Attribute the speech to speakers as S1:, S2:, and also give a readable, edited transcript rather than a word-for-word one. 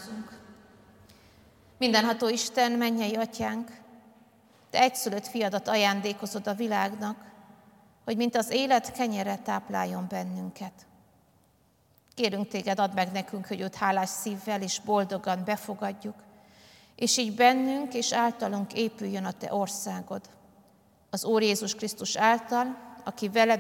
S1: Imádkozzunk. Mindenható Isten, mennyei Atyánk, Te egyszülött fiadat ajándékozod a világnak, hogy mint az élet kenyere tápláljon bennünket. Kérünk Téged, add meg nekünk, hogy őt hálás szívvel és boldogan befogadjuk, és így bennünk és általunk épüljön a Te országod. Az Úr Jézus Krisztus által, aki veled